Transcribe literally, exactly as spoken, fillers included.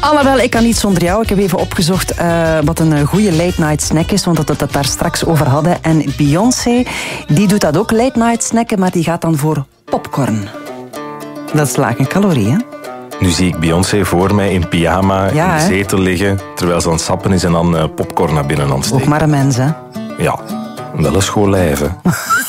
Annabel, ik kan niet zonder jou. Ik heb even opgezocht uh, wat een goede late-night snack is, want dat we het daar straks over hadden. En Beyoncé, die doet dat ook, late-night snacken, maar die gaat dan voor popcorn. Dat is laag in calorieën, hè? Nu zie ik Beyoncé voor mij in pyjama ja, in de hè? zetel liggen, terwijl ze aan het sappen is en dan uh, popcorn naar binnen aan het steken. Ook maar een mens, hè? Ja, wel een schoon lijf, hè.